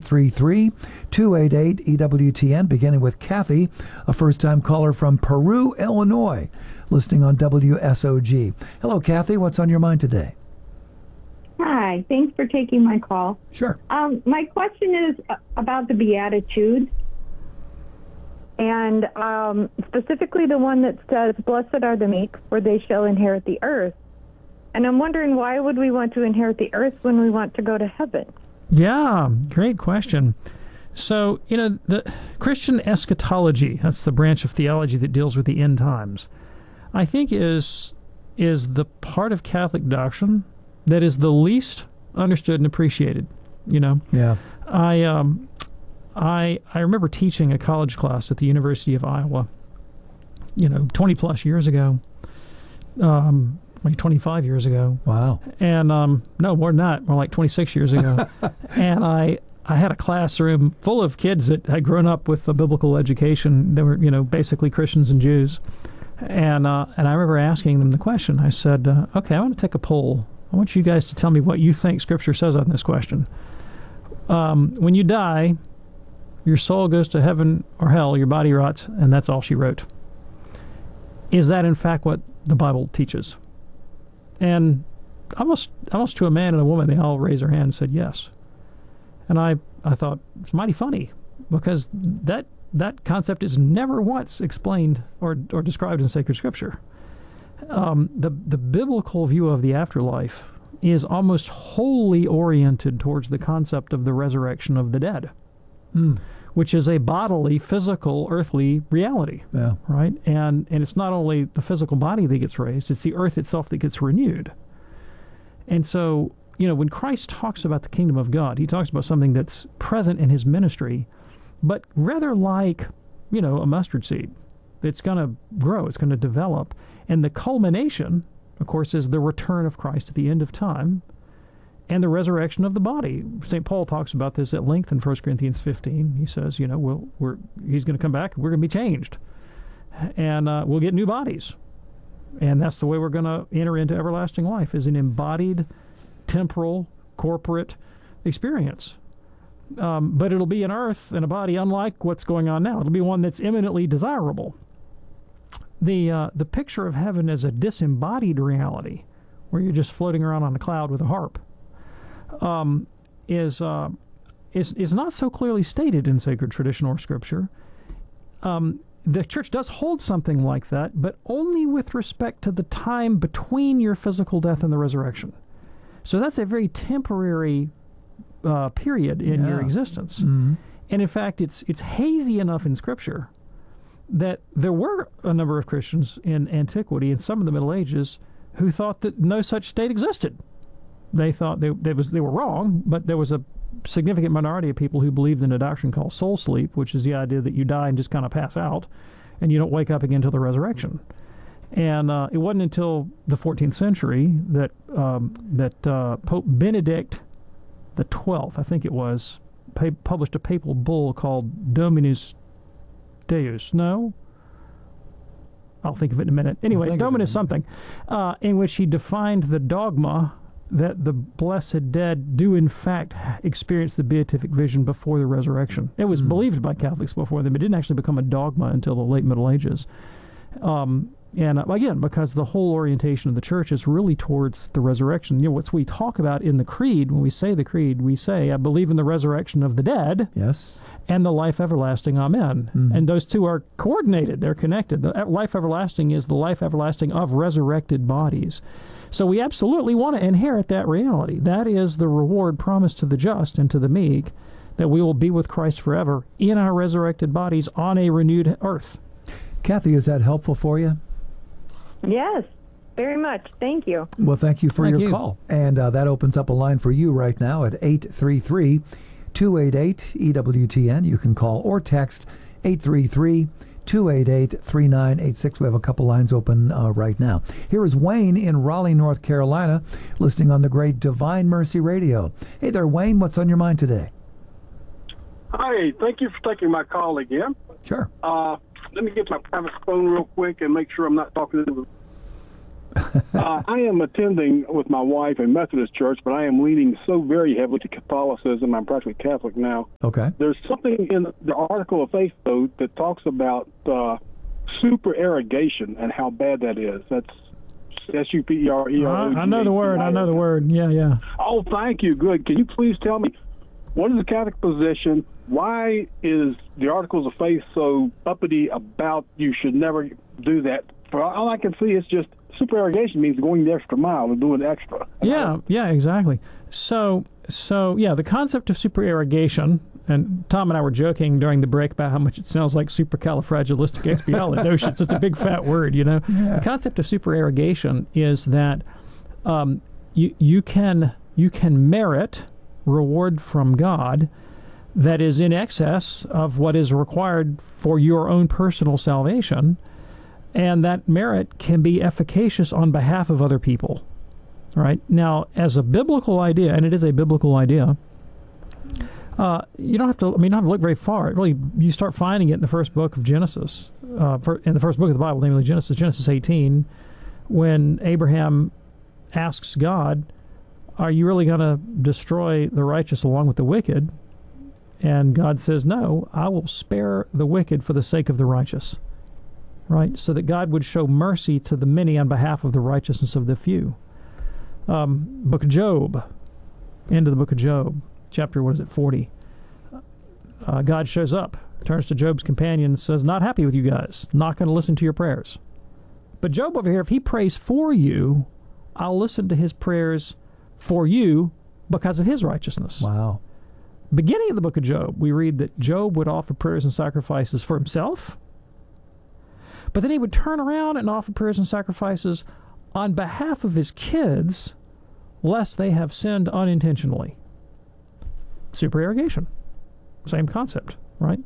833-288-EWTN, beginning with Kathy, a first-time caller from Peru, Illinois, listening on WSOG. Hello, Kathy. What's on your mind today? Hi. Thanks for taking my call. Sure. My question is about the Beatitudes, and specifically the one that says, "Blessed are the meek, for they shall inherit the earth." And I'm wondering, why would we want to inherit the earth when we want to go to heaven? Yeah, great question. So, the Christian eschatology, that's the branch of theology that deals with the end times, I think is the part of Catholic doctrine that is the least understood and appreciated. Yeah. I remember teaching a college class at the University of Iowa, 20 plus years ago, like 25 years ago. Wow. And no, more than that, more like 26 years ago. And I had a classroom full of kids that had grown up with a biblical education. They were, basically Christians and Jews. And I remember asking them the question. I said, okay, I want to take a poll. I want you guys to tell me what you think Scripture says on this question. When you die, your soul goes to heaven or hell, your body rots, and that's all she wrote. Is that in fact what the Bible teaches? And almost to a man and a woman, they all raised their hand and said yes. And I thought, it's mighty funny, because that concept is never once explained or described in sacred Scripture. The biblical view of the afterlife is almost wholly oriented towards the concept of the resurrection of the dead, which is a bodily, physical, earthly reality. Yeah. Right? And it's not only the physical body that gets raised, it's the earth itself that gets renewed. And so, when Christ talks about the kingdom of God, he talks about something that's present in his ministry, but rather like, a mustard seed. It's going to grow, it's going to develop. And the culmination, of course, is the return of Christ at the end of time and the resurrection of the body. St. Paul talks about this at length in 1 Corinthians 15. He says, he's going to come back, we're going to be changed. And we'll get new bodies. And that's the way we're going to enter into everlasting life, is an embodied, temporal, corporate experience. But it'll be an earth and a body unlike what's going on now. It'll be one that's eminently desirable. The picture of heaven as a disembodied reality, where you're just floating around on a cloud with a harp, is not so clearly stated in sacred tradition or Scripture. The Church does hold something like that, but only with respect to the time between your physical death and the resurrection. So that's a very temporary period in your existence. Mm-hmm. And in fact, it's hazy enough in Scripture that there were a number of Christians in antiquity and some of the Middle Ages who thought that no such state existed. They thought they were wrong, but there was a significant minority of people who believed in a doctrine called soul sleep, which is the idea that you die and just kind of pass out, and you don't wake up again until the resurrection. And it wasn't until the 14th century that Pope Benedict the 12th, I think it was, published a papal bull called Dominus Deus. No? I'll think of it in a minute. Anyway, Dominus something, in which he defined the dogma that the blessed dead do in fact experience the beatific vision before the resurrection. It was believed by Catholics before them. It didn't actually become a dogma until the late Middle Ages. And again, because the whole orientation of the Church is really towards the resurrection. What we talk about in the Creed, when we say the Creed, we say, I believe in the resurrection of the dead. Yes. And the life everlasting. Amen. Mm-hmm. And those two are coordinated. They're connected. The life everlasting is the life everlasting of resurrected bodies. So we absolutely want to inherit that reality. That is the reward promised to the just and to the meek, that we will be with Christ forever in our resurrected bodies on a renewed earth. Kathy, is that helpful for you? Yes, very much. Thank you. Well, thank you for your call. And that opens up a line for you right now at 833-288-EWTN. You can call or text 833-288-3986. We have a couple lines open right now. Here is Wayne in Raleigh, North Carolina, listening on the great Divine Mercy Radio. Hey there, Wayne. What's on your mind today? Hi. Thank you for taking my call again. Sure. Let me get my private phone real quick and make sure I'm not talking to I am attending with my wife a Methodist church, but I am leaning so very heavily to Catholicism. I'm practically Catholic now. Okay. There's something in the article of faith, though, that talks about supererogation and how bad that is. That's SUPEREROGATION. I know the word. I know the word. Yeah. Oh, thank you. Good. Can you please tell me, what is the Catholic position? Why is the Articles of Faith so uppity about you should never do that? For all I can see, it's just supererogation means going the extra mile and doing extra. Yeah, exactly. So yeah, the concept of supererogation, and Tom and I were joking during the break about how much it sounds like supercalifragilisticexpialidocious. It's a big fat word, you know. Yeah. The concept of supererogation is that you can merit reward from God that is in excess of what is required for your own personal salvation, and that merit can be efficacious on behalf of other people. Right? Now, as a biblical idea, and it is a biblical idea, you don't have to look very far. Really, you start finding it in the first book of Genesis, in the first book of the Bible, namely Genesis 18, when Abraham asks God, are you really going to destroy the righteous along with the wicked? And God says, no, I will spare the wicked for the sake of the righteous. Right? So that God would show mercy to the many on behalf of the righteousness of the few. Book of Job, end of the book of Job, chapter, 40. God shows up, turns to Job's companion and says, not happy with you guys, not going to listen to your prayers. But Job over here, if he prays for you, I'll listen to his prayers for you because of his righteousness. Wow. Beginning of the book of Job, we read that Job would offer prayers and sacrifices for himself, but then he would turn around and offer prayers and sacrifices on behalf of his kids, lest they have sinned unintentionally. Supererogation. Same concept, right?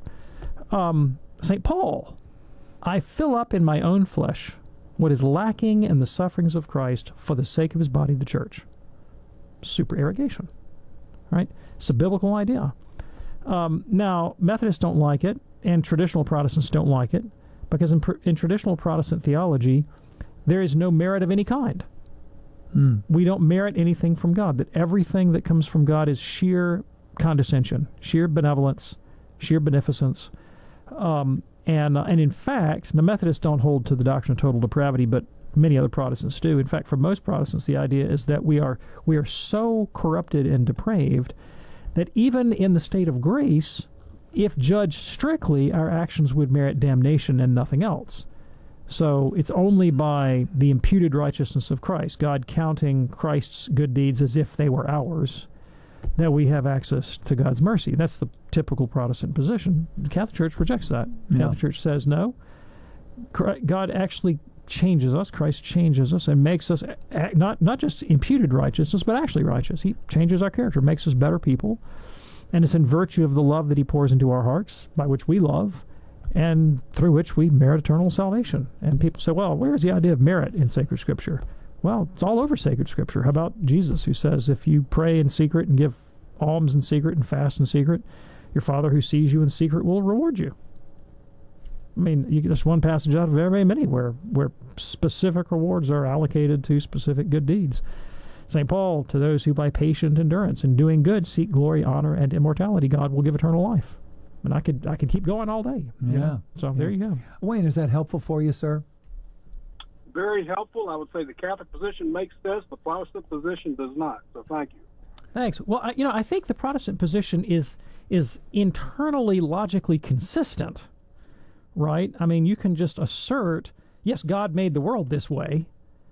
St. Paul, I fill up in my own flesh what is lacking in the sufferings of Christ for the sake of his body, the church. Supererogation, right? It's a biblical idea. Now, Methodists don't like it, and traditional Protestants don't like it, because in traditional Protestant theology, there is no merit of any kind. We don't merit anything from God. That everything that comes from God is sheer condescension, sheer benevolence, sheer beneficence. And in fact, the Methodists don't hold to the doctrine of total depravity, but many other Protestants do. In fact, for most Protestants, the idea is that we are so corrupted and depraved that even in the state of grace, if judged strictly, our actions would merit damnation and nothing else. So it's only by the imputed righteousness of Christ, God counting Christ's good deeds as if they were ours, that we have access to God's mercy. That's the typical Protestant position. The Catholic Church rejects that. The Catholic Church says, no, God actually changes us, Christ changes us, and makes us not just imputed righteousness, but actually righteous. He changes our character, makes us better people, and it's in virtue of the love that he pours into our hearts, by which we love, and through which we merit eternal salvation. And people say, well, where's the idea of merit in sacred Scripture? Well, it's all over sacred Scripture. How about Jesus, who says, if you pray in secret and give alms in secret and fast in secret, your Father who sees you in secret will reward you. I mean, that's one passage out of very many where specific rewards are allocated to specific good deeds. St. Paul, to those who by patient endurance and doing good seek glory, honor, and immortality, God will give eternal life. And I could keep going all day. Yeah. You know? So there you go. Wayne, is that helpful for you, sir? Very helpful. I would say the Catholic position makes sense. The Protestant position does not. So thank you. Thanks. Well, I think the Protestant position is internally logically consistent, right? I mean, you can just assert, yes, God made the world this way,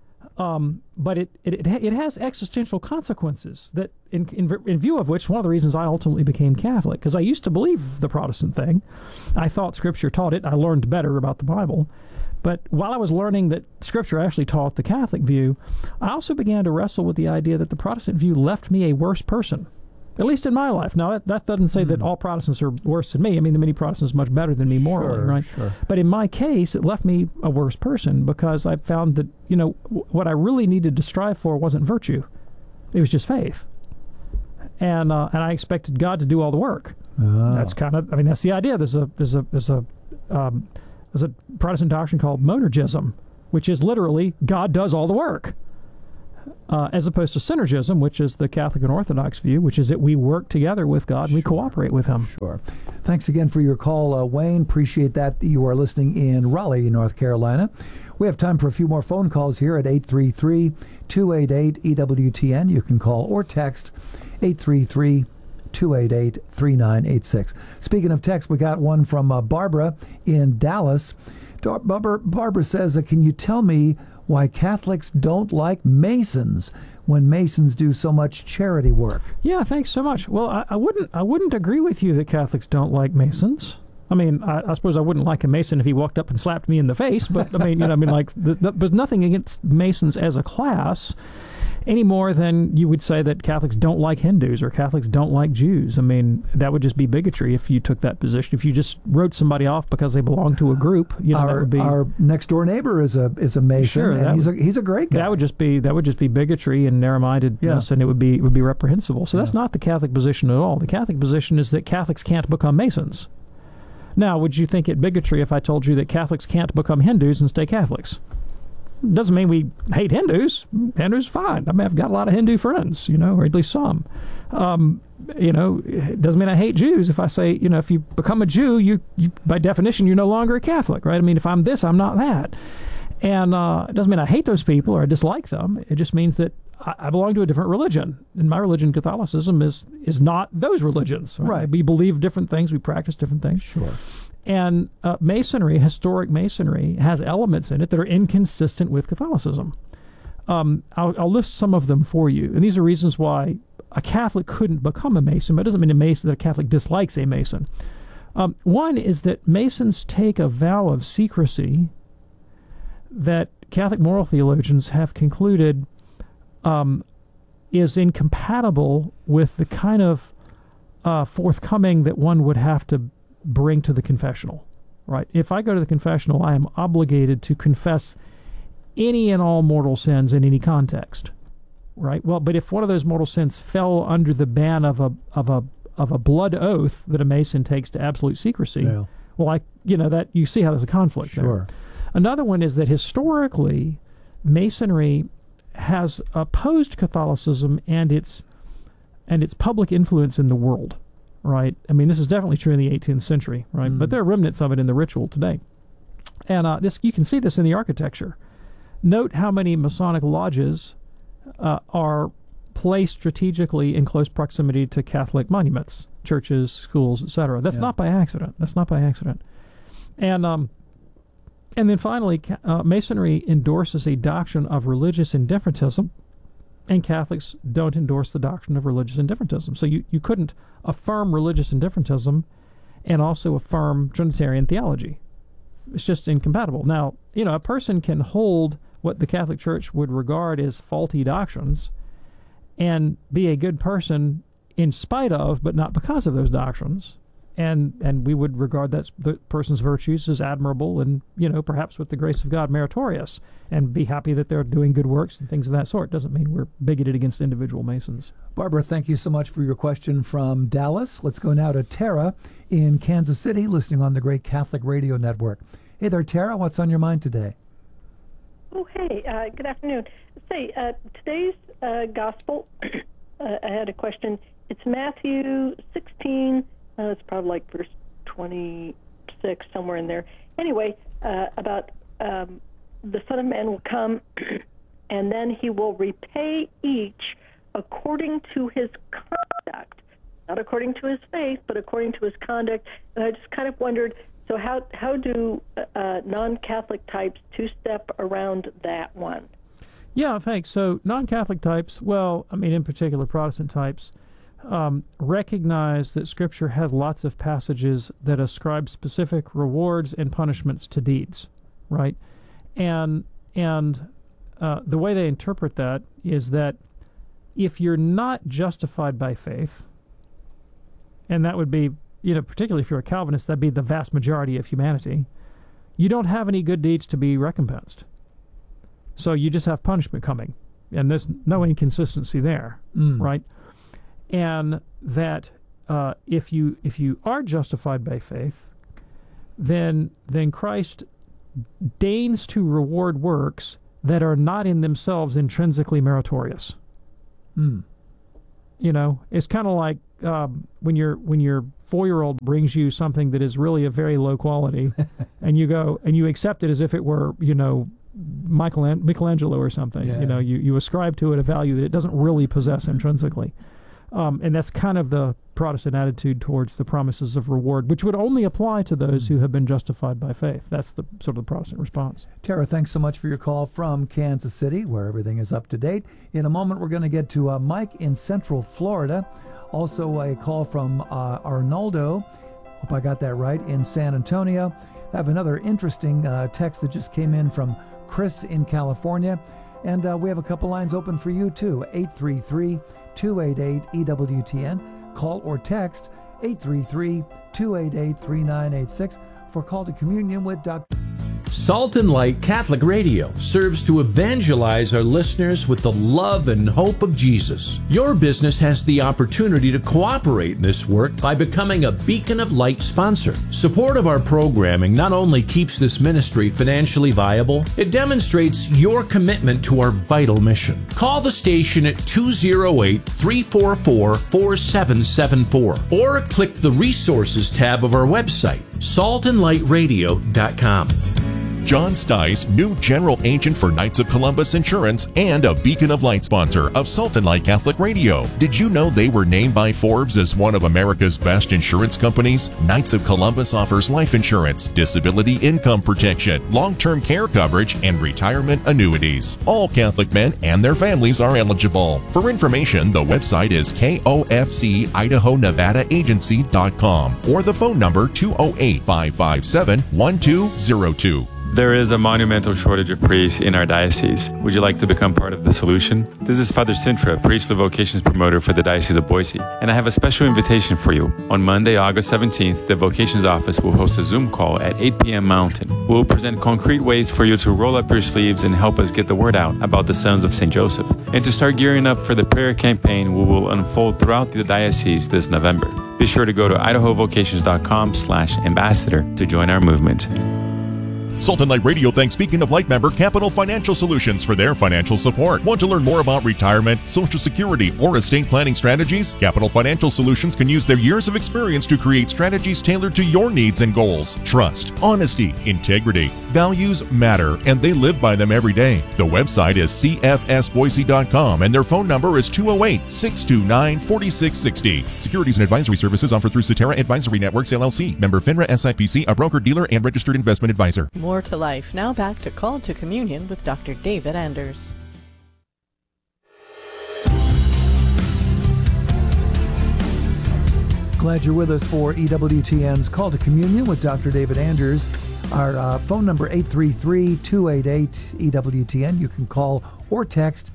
but it has existential consequences that, in view of which, one of the reasons I ultimately became Catholic, because I used to believe the Protestant thing. I thought Scripture taught it. I learned better about the Bible. But while I was learning that Scripture actually taught the Catholic view, I also began to wrestle with the idea that the Protestant view left me a worse person, at least in my life. Now, that doesn't say that all Protestants are worse than me. I mean, the many Protestants are much better than me morally, right? Sure. But in my case, it left me a worse person because I found that, what I really needed to strive for wasn't virtue. It was just faith. And I expected God to do all the work. Oh. That's that's the idea. There's a Protestant doctrine called monergism, which is literally God does all the work, as opposed to synergism, which is the Catholic and Orthodox view, which is that we work together with God and we cooperate with Him. Sure. Thanks again for your call, Wayne. Appreciate that you are listening in Raleigh, North Carolina. We have time for a few more phone calls here at 833-288-EWTN. You can call or text 833-288-3986. Speaking of text, we got one from Barbara in Dallas. Barbara says, can you tell me why Catholics don't like Masons when Masons do so much charity work? Yeah, thanks so much. Well, I wouldn't agree with you that Catholics don't like Masons. I mean, I suppose I wouldn't like a Mason if he walked up and slapped me in the face, but I mean, there's nothing against Masons as a class any more than you would say that Catholics don't like Hindus or Catholics don't like Jews. I mean, that would just be bigotry if you took that position. If you just wrote somebody off because they belong to a group, that would be... Our next door neighbor is a Mason, sure, and he's a great guy. That would just be bigotry and narrow-mindedness, and it would be reprehensible. So that's not the Catholic position at all. The Catholic position is that Catholics can't become Masons. Now, would you think it bigotry if I told you that Catholics can't become Hindus and stay Catholics? Doesn't mean we hate Hindus. Hindus fine. I mean, I've got a lot of Hindu friends, or at least some. It doesn't mean I hate Jews. If I say, if you become a Jew, you by definition, you're no longer a Catholic, right? I mean, if I'm this, I'm not that. And it doesn't mean I hate those people or I dislike them. It just means that I belong to a different religion. And my religion, Catholicism, is not those religions. Right? We believe different things. We practice different things. Sure. And Masonry, historic Masonry, has elements in it that are inconsistent with Catholicism. I'll list some of them for you. And these are reasons why a Catholic couldn't become a Mason, but it doesn't mean that a Catholic dislikes a Mason. One is that Masons take a vow of secrecy that Catholic moral theologians have concluded is incompatible with the kind of forthcoming that one would have to bring to the confessional, right? If I go to the confessional, I am obligated to confess any and all mortal sins in any context, right? Well, but if one of those mortal sins fell under the ban of a blood oath that a Mason takes to absolute secrecy, well, that you see how there's a conflict there. Another one is that historically, Masonry has opposed Catholicism and its public influence in the world. Right? I mean, this is definitely true in the 18th century, right? But there are remnants of it in the ritual today. And you can see this in the architecture. Note how many Masonic lodges are placed strategically in close proximity to Catholic monuments, churches, schools, etc. That's not by accident. And then finally, Masonry endorses a doctrine of religious indifferentism, and Catholics don't endorse the doctrine of religious indifferentism. So you couldn't affirm religious indifferentism and also affirm Trinitarian theology. It's just incompatible. Now, a person can hold what the Catholic Church would regard as faulty doctrines and be a good person in spite of, but not because of those doctrines. And we would regard the person's virtues as admirable and, perhaps with the grace of God, meritorious, and be happy that they're doing good works and things of that sort. Doesn't mean we're bigoted against individual Masons. Barbara, thank you so much for your question from Dallas. Let's go now to Tara in Kansas City, listening on the Great Catholic Radio Network. Hey there, Tara. What's on your mind today? Oh, hey. Good afternoon. Say, today's gospel, I had a question. It's Matthew 16. It's probably like verse 26, somewhere in there. Anyway, about the Son of Man will come, and then he will repay each according to his conduct. Not according to his faith, but according to his conduct. And I just kind of wondered, so how do non-Catholic types two-step around that one? Yeah, thanks. So non-Catholic types, in particular Protestant types, recognize that Scripture has lots of passages that ascribe specific rewards and punishments to deeds, right? And the way they interpret that is that if you're not justified by faith, and that would be, particularly if you're a Calvinist, that'd be the vast majority of humanity, you don't have any good deeds to be recompensed. So you just have punishment coming, and there's no inconsistency there, right? And that if you are justified by faith, then Christ deigns to reward works that are not in themselves intrinsically meritorious. You know, it's kind of like when your 4-year-old brings you something that is really a very low quality, and you go and you accept it as if it were, you know, Michelangelo or something. Yeah. You know, you ascribe to it a value that it doesn't really possess intrinsically. And that's kind of the Protestant attitude towards the promises of reward, which would only apply to those who have been justified by faith. That's the sort of the Protestant response. Tara, thanks so much for your call from Kansas City, where everything is up to date. In a moment, we're going to get to Mike in Central Florida. Also, a call from Arnaldo, hope I got that right, in San Antonio. I have another interesting text that just came in from Chris in California. And we have a couple lines open for you, too. 833-288-EWTN. Call or text 833-288-3986 for Call to Communion with Dr. Salt and Light Catholic Radio serves to evangelize our listeners with the love and hope of Jesus. Your business has the opportunity to cooperate in this work by becoming a Beacon of Light sponsor. Support of our programming not only keeps this ministry financially viable, it demonstrates your commitment to our vital mission. Call the station at 208-344-4774 or click the Resources tab of our website, saltandlightradio.com. John Stice, new General Agent for Knights of Columbus Insurance and a Beacon of Light sponsor of Salt and Light Catholic Radio. Did you know they were named by Forbes as one of America's best insurance companies? Knights of Columbus offers life insurance, disability income protection, long-term care coverage, and retirement annuities. All Catholic men and their families are eligible. For information, the website is KOFC-Idaho-Nevada-Agency.com or the phone number 208-557-1202. There is a monumental shortage of priests in our diocese. Would you like to become part of the solution? This is Father Sintra, priestly vocations promoter for the Diocese of Boise, and I have a special invitation for you. On Monday, August 17th, the vocations office will host a Zoom call at 8 p.m. Mountain. We will present concrete ways for you to roll up your sleeves and help us get the word out about the Sons of St. Joseph. And to start gearing up for the prayer campaign we will unfold throughout the diocese this November. Be sure to go to idahovocations.com/ambassador to join our movement. Salt and Light Radio thanks Beacon of Light member Capital Financial Solutions for their financial support. Want to learn more about retirement, Social Security, or estate planning strategies? Capital Financial Solutions can use their years of experience to create strategies tailored to your needs and goals. Trust, honesty, integrity, values matter, and they live by them every day. The website is cfsboise.com, and their phone number is 208-629-4660. Securities and advisory services offered through Cetera Advisory Networks, LLC. Member FINRA SIPC, a broker-dealer and registered investment advisor. More to life. Now back to Call to Communion with Dr. David Anders. Glad you're with us for EWTN's Call to Communion with Dr. David Anders. Our phone number 833-288-EWTN. You can call or text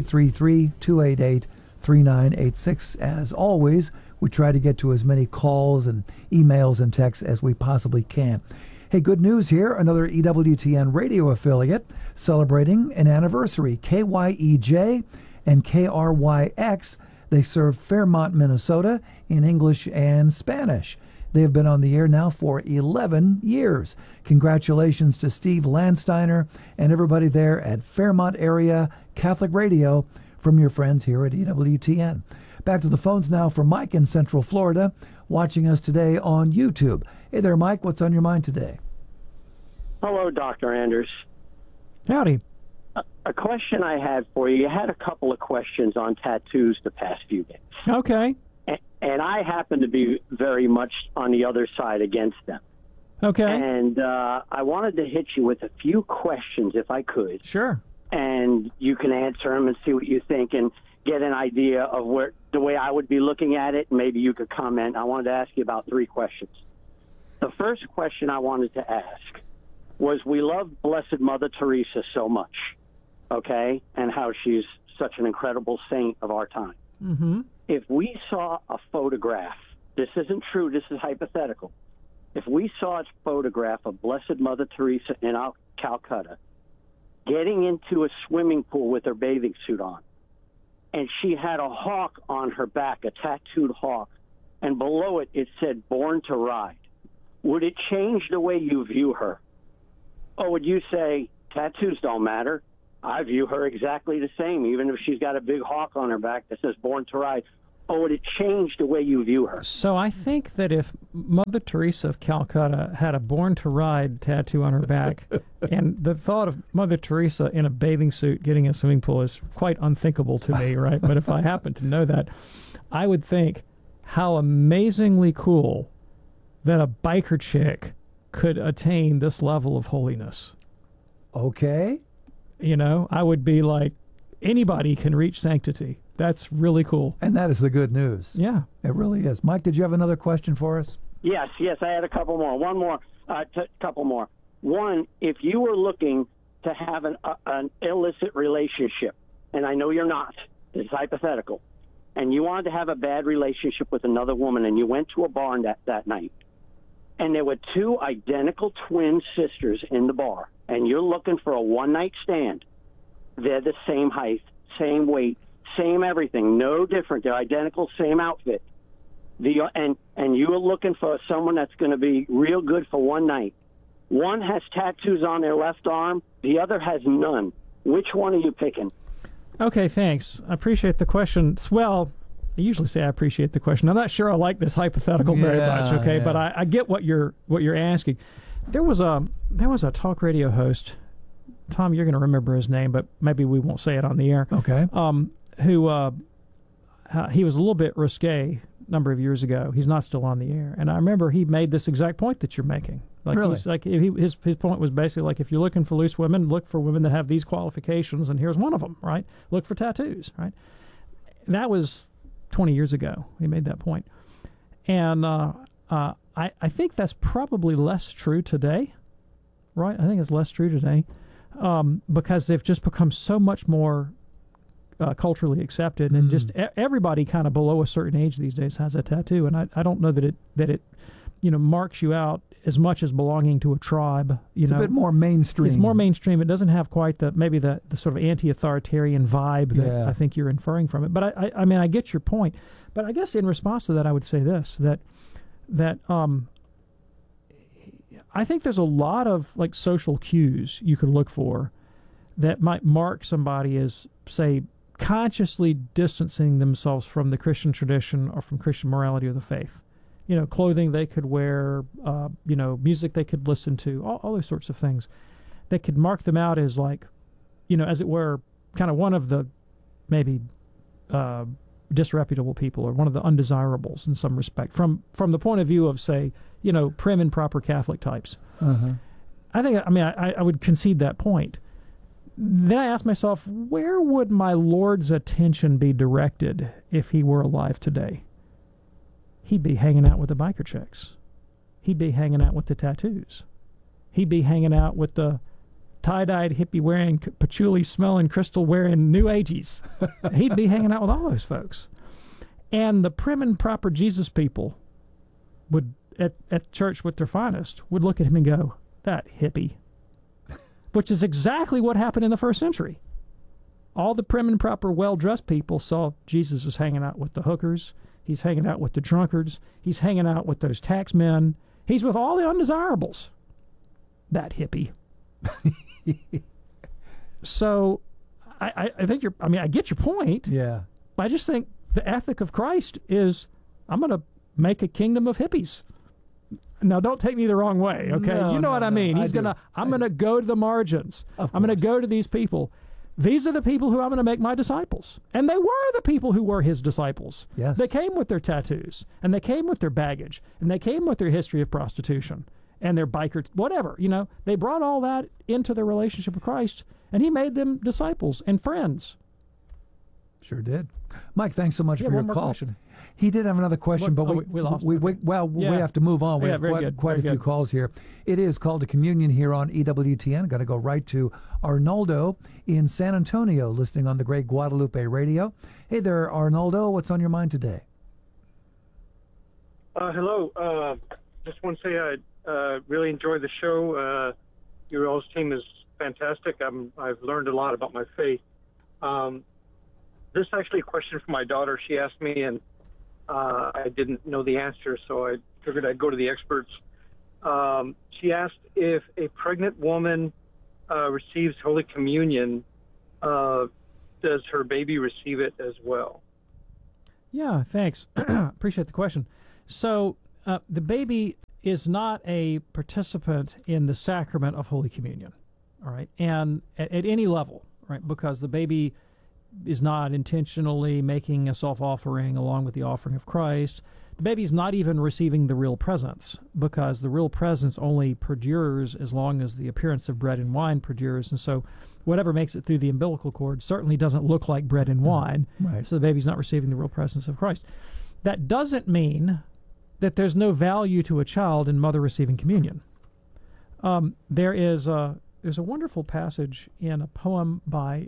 833-288-3986. As always, we try to get to as many calls and emails and texts as we possibly can. Hey, good news here. Another EWTN radio affiliate celebrating an anniversary. KYEJ and KRYX. They serve Fairmont, Minnesota in English and Spanish. They have been on the air now for 11 years. Congratulations to Steve Landsteiner and everybody there at Fairmont Area Catholic Radio from your friends here at EWTN. Back to the phones now for Mike in Central Florida, watching us today on YouTube. Hey there, Mike. What's on your mind today? Hello, Dr. Anders. Howdy. A question I had for you. You had a couple of questions on tattoos the past few days. Okay. And I happen to be very much on the other side against them. Okay. And I wanted to hit you with a few questions, if I could. Sure. And you can answer them and see what you think and get an idea of where the way I would be looking at it. Maybe you could comment. I wanted to ask you about 3 questions. The first question I wanted to ask was, we love Blessed Mother Teresa so much, okay, and how she's such an incredible saint of our time. Mm-hmm. If we saw a photograph, this isn't true, this is hypothetical. If we saw a photograph of Blessed Mother Teresa in Calcutta getting into a swimming pool with her bathing suit on, and she had a hawk on her back, a tattooed hawk, and below it, it said, "Born to Ride," would it change the way you view her? or would you say tattoos don't matter? I view her exactly the same, even if she's got a big hawk on her back that says Born to Ride. Or would it change the way you view her? So I think that if Mother Teresa of Calcutta had a Born to Ride tattoo on her back, and the thought of Mother Teresa in a bathing suit getting a swimming pool is quite unthinkable to me, right? But if I happen to know that, I would think how amazingly cool that a biker chick could attain this level of holiness. Okay. You know, I would be like, anybody can reach sanctity. That's really cool. And that is the good news. Yeah. It really is. Mike, did you have another question for us? Yes, I had a couple more. One more, couple more. One, if you were looking to have an illicit relationship, and I know you're not, it's hypothetical, and you wanted to have a bad relationship with another woman, and you went to a bar that night, and there were two identical twin sisters in the bar, and you're looking for a one-night stand, they're the same height, same weight, same everything, no different. They're identical, same outfit. And you are looking for someone that's going to be real good for one night. One has tattoos on their left arm. The other has none. Which one are you picking? Okay, thanks. I appreciate the question. Well, I usually say I appreciate the question. I'm not sure I like this hypothetical very much. Okay, but I get what you're asking. There was a talk radio host. Tom, you're going to remember his name, but maybe we won't say it on the air. Okay. Who he was a little bit risque a number of years ago. He's not still on the air, and I remember he made this exact point that you're making. Like really? He's like his point was basically like, if you're looking for loose women, look for women that have these qualifications, and here's one of them. Right? Look for tattoos. Right? That was 20 years ago. He made that point, and I think that's probably less true today. Right? I think it's less true today. Because they've just become so much more culturally accepted, and just everybody kind of below a certain age these days has a tattoo, and I don't know that it marks you out as much as belonging to a tribe. It's a bit more mainstream. It's more mainstream. It doesn't have quite the sort of anti-authoritarian vibe that I think you're inferring from it. But I mean, I get your point. But I guess in response to that, I would say this, that I think there's a lot of like social cues you could look for that might mark somebody as, say, consciously distancing themselves from the Christian tradition or from Christian morality or the faith. Clothing they could wear, music they could listen to, all those sorts of things that could mark them out as like, as it were, kind of one of the maybe disreputable people, or one of the undesirables in some respect, from the point of view of, say, prim and proper Catholic types. I would concede that point. Then I ask myself, where would my Lord's attention be directed if he were alive today? He'd be hanging out with the biker chicks. He'd be hanging out with the tattoos. He'd be hanging out with the tie-dyed, hippie-wearing, patchouli-smelling, crystal-wearing New Ages. He'd be hanging out with all those folks. And the prim and proper Jesus people would, at church with their finest, would look at him and go, that hippie. Which is exactly what happened in the first century. All the prim and proper, well-dressed people saw Jesus was hanging out with the hookers. He's hanging out with the drunkards. He's hanging out with those tax men. He's with all the undesirables. That hippie. So I think I get your point. Yeah. But I just think the ethic of Christ is, I'm going to make a kingdom of hippies. Now, don't take me the wrong way, okay? No, you know what I mean. I'm going to go to the margins. I'm going to go to these people. These are the people who I'm going to make my disciples. And they were the people who were his disciples. Yes. They came with their tattoos, and they came with their baggage, and they came with their history of prostitution and their biker, whatever, They brought all that into their relationship with Christ, and he made them disciples and friends. Sure did. Mike, thanks so much for your call. Question. He did have another question, but we lost. We have to move on. We have quite a few calls here. It is Called to Communion here on EWTN. Got to go right to Arnoldo in San Antonio, listening on the Great Guadalupe Radio. Hey there, Arnoldo. What's on your mind today? Hello. Just want to say I really enjoy the show. Your all's team is fantastic. I've learned a lot about my faith. This is actually a question from my daughter. She asked me, and I didn't know the answer, so I figured I'd go to the experts. She asked if a pregnant woman receives Holy Communion, does her baby receive it as well? Yeah, thanks. Appreciate the question. So the baby is not a participant in the sacrament of Holy Communion, all right, and at any level, right, because the baby is not intentionally making a self-offering along with the offering of Christ. The baby's not even receiving the real presence, because the real presence only perdures as long as the appearance of bread and wine perdures, and so whatever makes it through the umbilical cord certainly doesn't look like bread and wine, right. So the baby's not receiving the real presence of Christ. That doesn't mean that there's no value to a child in mother receiving communion. There's a wonderful passage in a poem by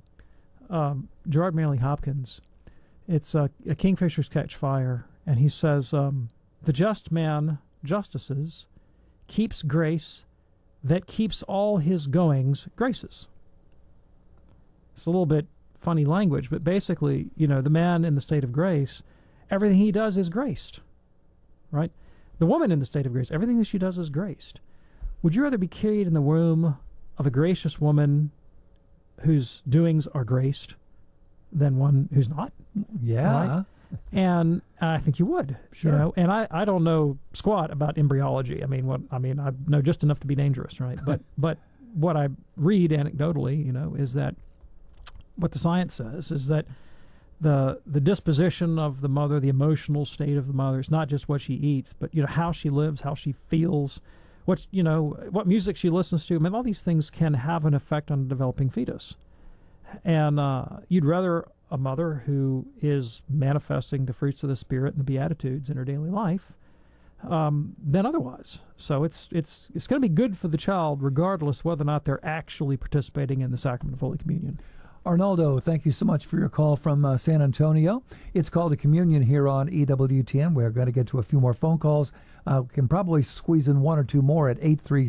Gerard Manley Hopkins. It's a Kingfishers Catch Fire, and he says, the just man justices keeps grace that keeps all his goings graces. It's a little bit funny language, but basically, the man in the state of grace, everything he does is graced, right? The woman in the state of grace, everything that she does is graced. Would you rather be carried in the womb of a gracious woman whose doings are graced than one who's not? Yeah. Right? And I think you would. Sure. And I don't know squat about embryology. I know just enough to be dangerous, right? But what I read anecdotally, is that what the science says is that the disposition of the mother, the emotional state of the mother, it's not just what she eats, but how she lives, how she feels, what music she listens to. All these things can have an effect on a developing fetus. And you'd rather a mother who is manifesting the fruits of the Spirit and the Beatitudes in her daily life than otherwise. So it's going to be good for the child regardless whether or not they're actually participating in the sacrament of Holy Communion. Arnaldo, thank you so much for your call from San Antonio. It's called a communion here on EWTN. We're going to get to a few more phone calls. We can probably squeeze in one or two more at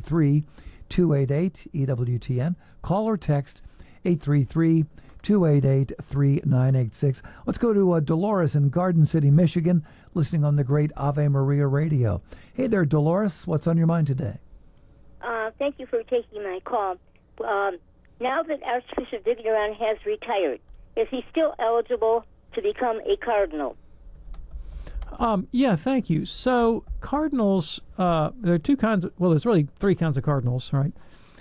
833-288-EWTN. Call or text 833-288-3986. Let's go to Dolores in Garden City, Michigan, listening on the great Ave Maria radio. Hey there, Dolores. What's on your mind today? Thank you for taking my call. Now that Archbishop Vigneron has retired, is he still eligible to become a cardinal? Yeah, thank you. So cardinals, there are two kinds of, there's really three kinds of cardinals, right?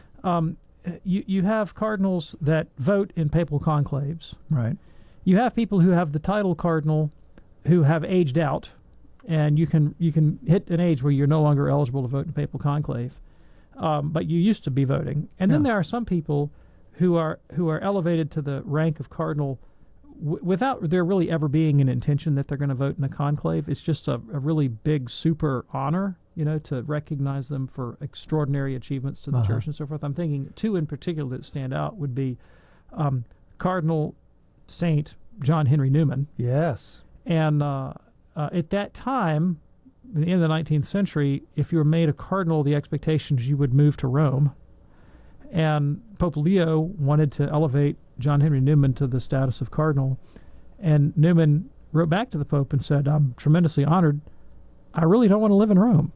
You have cardinals that vote in papal conclaves. Right. You have people who have the title cardinal who have aged out, and you can hit an age where you're no longer eligible to vote in papal conclave, but you used to be voting. And then there are some people who are elevated to the rank of cardinal without there really ever being an intention that they're going to vote in a conclave. It's just a really big super honor, to recognize them for extraordinary achievements to the church and so forth. I'm thinking two in particular that stand out would be Cardinal Saint John Henry Newman. Yes. And at that time, in the end of the 19th century, if you were made a cardinal, the expectation is you would move to Rome. And Pope Leo wanted to elevate John Henry Newman to the status of cardinal. And Newman wrote back to the Pope and said, I'm tremendously honored. I really don't want to live in Rome.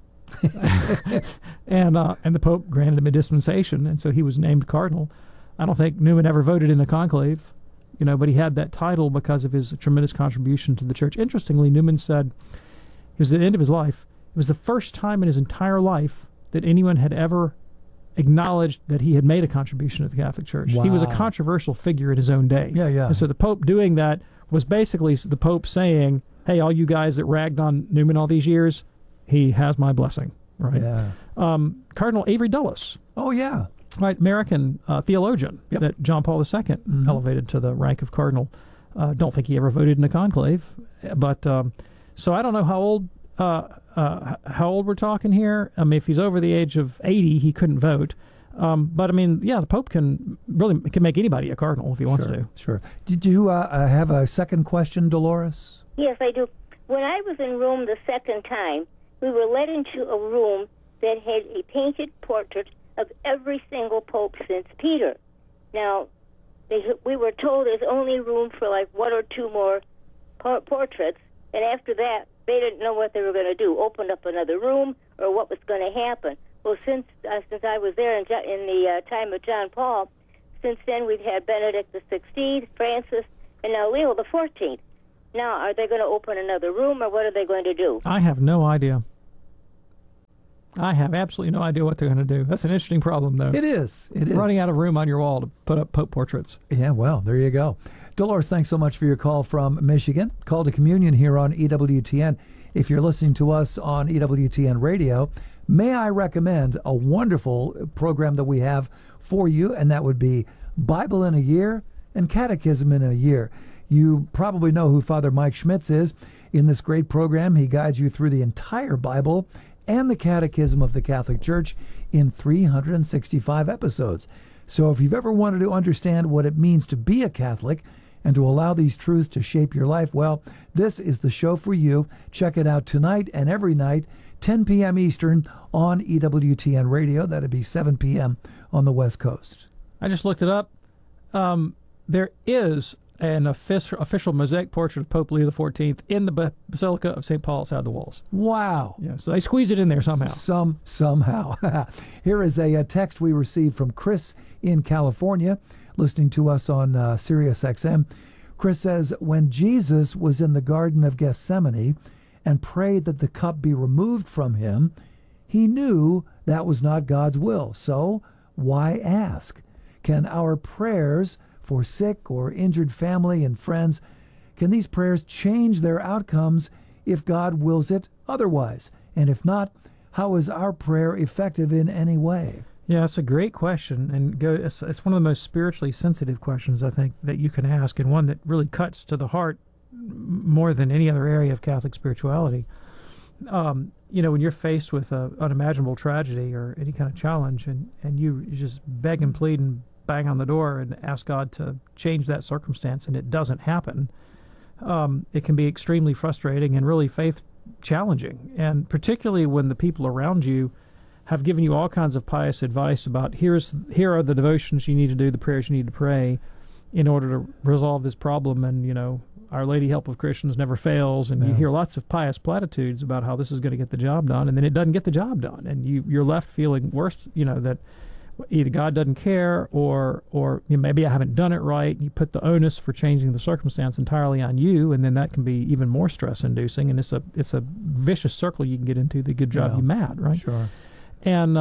And the Pope granted him a dispensation, and so he was named cardinal. I don't think Newman ever voted in a conclave, but he had that title because of his tremendous contribution to the church. Interestingly, Newman said, it was at the end of his life, it was the first time in his entire life that anyone had ever acknowledged that he had made a contribution to the Catholic Church. Wow. He was a controversial figure in his own day. Yeah. And so the Pope doing that was basically the Pope saying, hey, all you guys that ragged on Newman all these years, he has my blessing, right? Yeah. Cardinal Avery Dulles. Oh, yeah. Right, American theologian that John Paul II elevated to the rank of cardinal. Don't think he ever voted in a conclave, but so I don't know how old we're talking here. If he's over the age of 80, he couldn't vote. But the Pope can make anybody a cardinal if he wants to. Sure. Did you have a second question, Dolores? Yes, I do. When I was in Rome the second time, we were led into a room that had a painted portrait of every single pope since Peter. Now, we were told there's only room for like one or two more portraits, and after that, They didn't know what they were going to do, open up another room or what was going to happen. Well, since I was there in the time of John Paul, since then we've had Benedict the 16th, Francis, and now Leo the 14th. Now, are they going to open another room, or what are they going to do? I have no idea. I have absolutely no idea what they're going to do. That's an interesting problem, though. It is. It is. Running out of room on your wall to put up Pope portraits. Yeah, well, there you go. Dolores, thanks so much for your call from Michigan. Call to Communion here on EWTN. If you're listening to us on EWTN Radio, may I recommend a wonderful program that we have for you, and that would be Bible in a Year and Catechism in a Year. You probably know who Father Mike Schmitz is. In this great program, he guides you through the entire Bible and the Catechism of the Catholic Church in 365 episodes. So if you've ever wanted to understand what it means to be a Catholic and to allow these truths to shape your life, well, this is the show for you. Check it out tonight and every night, 10 p.m. Eastern on EWTN Radio. That'd be 7 p.m. on the West Coast. I just looked it up. There is an official mosaic portrait of Pope Leo XIV in the Basilica of St. Paul outside the walls. Wow. Yeah, so they squeezed it in there somehow. Somehow. Here is a text we received from Chris in California, listening to us on Sirius XM. Chris says, when Jesus was in the Garden of Gethsemane and prayed that the cup be removed from him, he knew that was not God's will. So why ask? Can our prayers for sick or injured family and friends, can these prayers change their outcomes if God wills it otherwise? And if not, how is our prayer effective in any way? Yeah, it's a great question, and it's one of the most spiritually sensitive questions, I think, that you can ask, and one that really cuts to the heart more than any other area of Catholic spirituality. When you're faced with an unimaginable tragedy or any kind of challenge, and you just beg and plead and bang on the door and ask God to change that circumstance, and it doesn't happen, it can be extremely frustrating and really faith challenging. And particularly when the people around you have given you all kinds of pious advice about here are the devotions you need to do, the prayers you need to pray in order to resolve this problem, and Our Lady Help of Christians never fails, and you hear lots of pious platitudes about how this is going to get the job done, and then it doesn't get the job done, and you're left feeling worse, that either God doesn't care or maybe I haven't done it right. You put the onus for changing the circumstance entirely on you, and then that can be even more stress-inducing, and it's a vicious circle you can get into. The good job you mad, right? Sure. And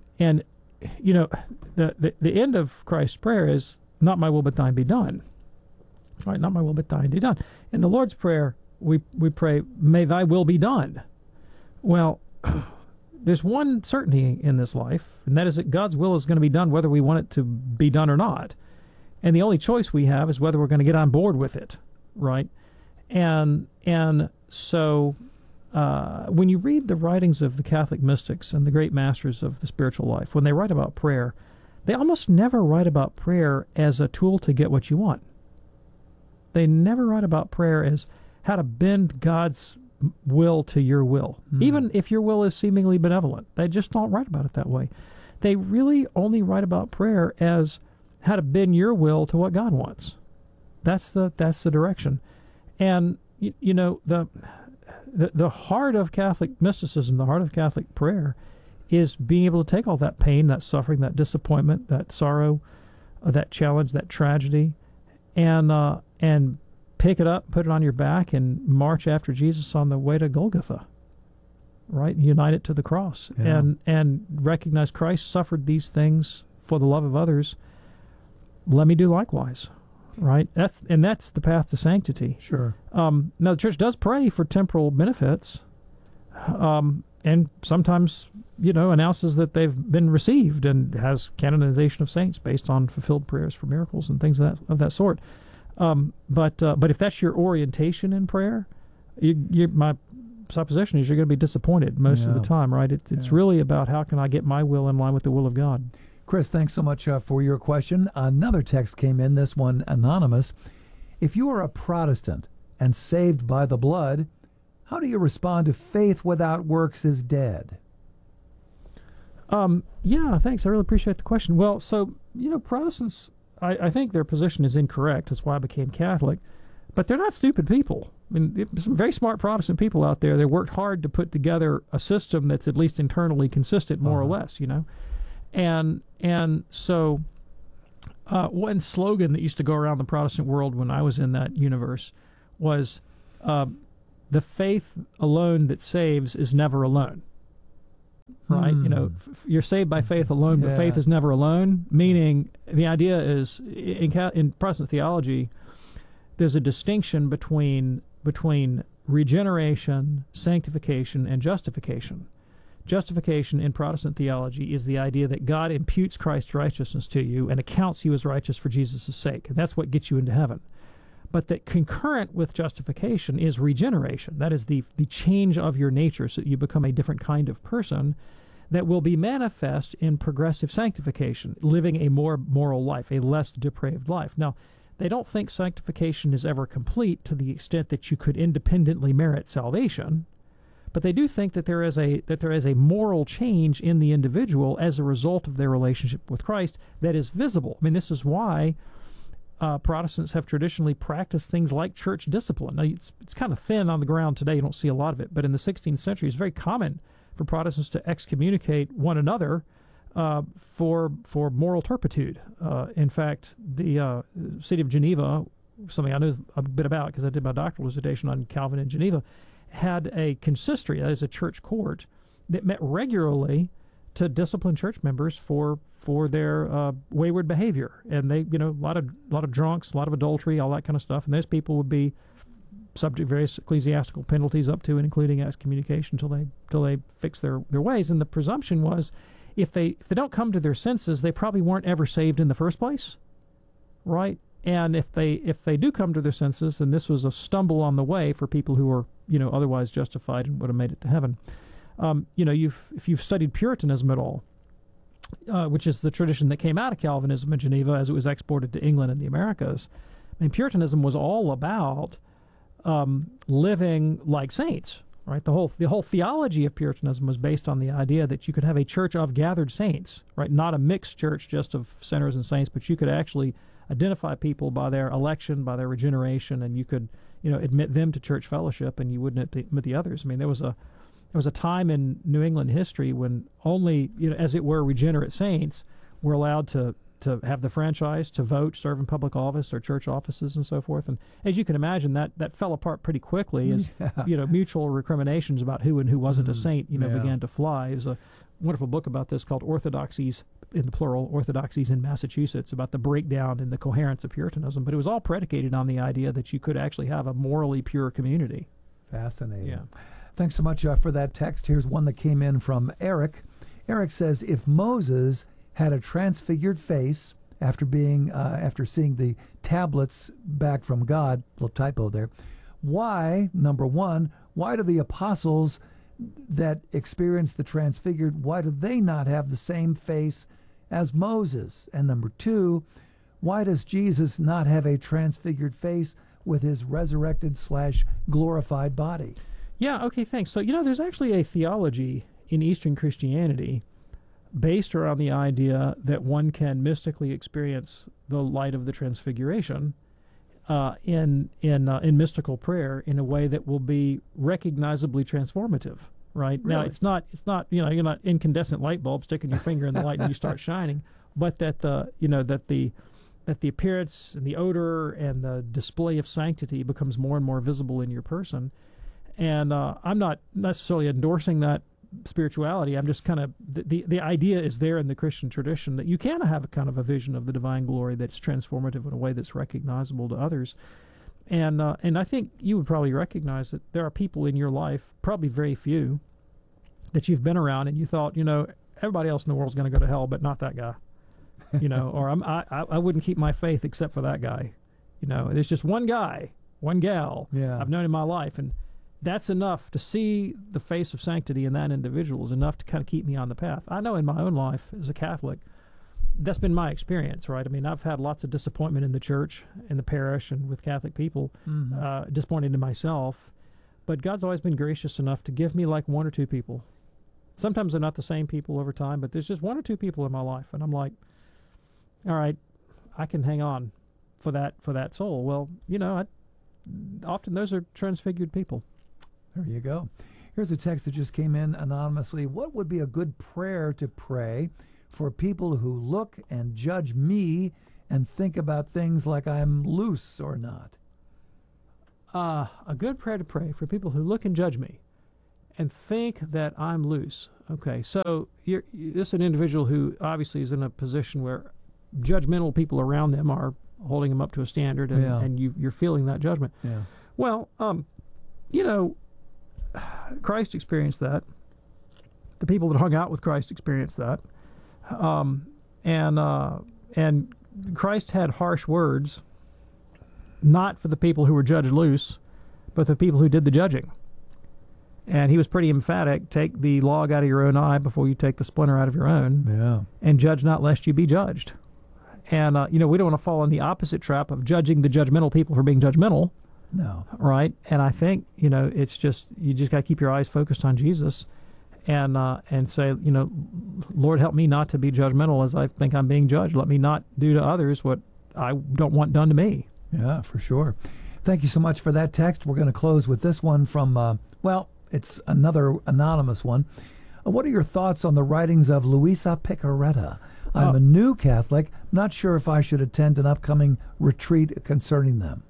the end of Christ's prayer is, not my will but thine be done. Right? Not my will but thine be done. In the Lord's Prayer, we pray, may thy will be done. Well, there's one certainty in this life, and that is that God's will is going to be done whether we want it to be done or not. And the only choice we have is whether we're going to get on board with it, right? And so when you read the writings of the Catholic mystics and the great masters of the spiritual life, when they write about prayer, they almost never write about prayer as a tool to get what you want. They never write about prayer as how to bend God's will to your will, even if your will is seemingly benevolent. They just don't write about it that way. They really only write about prayer as how to bend your will to what God wants. That's the direction. And the heart of Catholic mysticism, the heart of Catholic prayer, is being able to take all that pain, that suffering, that disappointment, that sorrow, that challenge, that tragedy, and pick it up, put it on your back, and march after Jesus on the way to Golgotha, right? Unite it to the cross, and recognize Christ suffered these things for the love of others. Let me do likewise, right? That's the path to sanctity. Sure. Now, the Church does pray for temporal benefits, and sometimes, announces that they've been received and has canonization of saints based on fulfilled prayers for miracles and things of that sort. But if that's your orientation in prayer, my supposition is you're going to be disappointed most of the time, right? It's really about how can I get my will in line with the will of God. Chris, thanks so much for your question. Another text came in, this one anonymous. If you are a Protestant and saved by the blood, how do you respond to faith without works is dead? Yeah, thanks. I really appreciate the question. Well, so, Protestants, I think their position is incorrect. That's why I became Catholic. But they're not stupid people. I mean, there's some very smart Protestant people out there. They worked hard to put together a system that's at least internally consistent, more or less, you know. And so one slogan that used to go around the Protestant world when I was in that universe was, the faith alone that saves is never alone. Right? You know, you're saved by faith alone, but faith is never alone, meaning the idea is, in Protestant theology, there's a distinction between regeneration, sanctification, and justification. Justification in Protestant theology is the idea that God imputes Christ's righteousness to you and accounts you as righteous for Jesus' sake, and that's what gets you into heaven. But that concurrent with justification is regeneration. That is the change of your nature so that you become a different kind of person that will be manifest in progressive sanctification, living a more moral life, a less depraved life. Now, they don't think sanctification is ever complete to the extent that you could independently merit salvation, but they do think that there is a moral change in the individual as a result of their relationship with Christ that is visible. I mean, this is why Protestants have traditionally practiced things like church discipline. Now, it's kind of thin on the ground today. You don't see a lot of it. But in the 16th century, it's very common for Protestants to excommunicate one another for moral turpitude. In fact, the city of Geneva, something I know a bit about because I did my doctoral dissertation on Calvin in Geneva, had a consistory, that is a church court, that met regularly to discipline church members for their wayward behavior, and they, you know, a lot of drunks, a lot of adultery, all that kind of stuff, and those people would be subject to various ecclesiastical penalties up to and including excommunication till they fix their ways. And the presumption was, if they don't come to their senses, they probably weren't ever saved in the first place, right? And if they do come to their senses, then this was a stumble on the way for people who were, you know, otherwise justified and would have made it to heaven. You know, if you've studied Puritanism at all, which is the tradition that came out of Calvinism in Geneva as it was exported to England and the Americas, I mean, Puritanism was all about living like saints, right? The whole theology of Puritanism was based on the idea that you could have a church of gathered saints, right? Not a mixed church just of sinners and saints, but you could actually identify people by their election, by their regeneration, and you could, you know, admit them to church fellowship, and you wouldn't admit the others. I mean, there was a time in New England history when only, you know, as it were, regenerate saints were allowed to have the franchise, to vote, serve in public office or church offices and so forth. And as you can imagine, that fell apart pretty quickly as, you know, mutual recriminations about who and who wasn't a saint, you know, began to fly. There's a wonderful book about this called Orthodoxies, in the plural, Orthodoxies in Massachusetts, about the breakdown and the coherence of Puritanism. But it was all predicated on the idea that you could actually have a morally pure community. Fascinating. Yeah. Thanks so much for that text. Here's one that came in from Eric. Eric says, if Moses had a transfigured face after seeing the tablets back from God, little typo there, why, number one, why do the apostles that experienced the transfigured, why do they not have the same face as Moses? And number two, why does Jesus not have a transfigured face with his resurrected / glorified body? Yeah, okay, thanks. So, you know, there's actually a theology in Eastern Christianity based around the idea that one can mystically experience the light of the Transfiguration in mystical prayer in a way that will be recognizably transformative. Right? Really? Now, it's not you know, you're not incandescent light bulb sticking your finger in the light and you start shining, but that the appearance and the odor and the display of sanctity becomes more and more visible in your person. And I'm not necessarily endorsing that spirituality. I'm just kind of, the idea is there in the Christian tradition that you can have a kind of a vision of the divine glory that's transformative in a way that's recognizable to others. And I think you would probably recognize that there are people in your life, probably very few, that you've been around and you thought, you know, everybody else in the world is going to go to hell, but not that guy. You know, or I wouldn't keep my faith except for that guy. You know, there's just one guy, one gal I've known in my life, and that's enough to see the face of sanctity in that individual is enough to kind of keep me on the path. I know in my own life as a Catholic, that's been my experience, right? I mean, I've had lots of disappointment in the church, in the parish, and with Catholic people, disappointed in myself. But God's always been gracious enough to give me like one or two people. Sometimes they're not the same people over time, but there's just one or two people in my life, and I'm like, all right, I can hang on for that soul. Well, you know, often those are transfigured people. There you go. Here's a text that just came in anonymously. What would be a good prayer to pray for people who look and judge me and think about things like I'm loose or not? A good prayer to pray for people who look and judge me and think that I'm loose. Okay, so this is an individual who obviously is in a position where judgmental people around them are holding him up to a standard, and you're feeling that judgment. Yeah. Well, Christ experienced that. The people that hung out with Christ experienced that. And Christ had harsh words, not for the people who were judged loose, but the people who did the judging. And he was pretty emphatic, take the log out of your own eye before you take the splinter out of your own. Yeah. And judge not lest you be judged. And, we don't want to fall in the opposite trap of judging the judgmental people for being judgmental. No. Right? And I think, it's just, you just got to keep your eyes focused on Jesus and say, Lord, help me not to be judgmental as I think I'm being judged. Let me not do to others what I don't want done to me. Yeah, for sure. Thank you so much for that text. We're going to close with this one from, it's another anonymous one. What are your thoughts on the writings of Luisa Picaretta? I'm a new Catholic. Not sure if I should attend an upcoming retreat concerning them.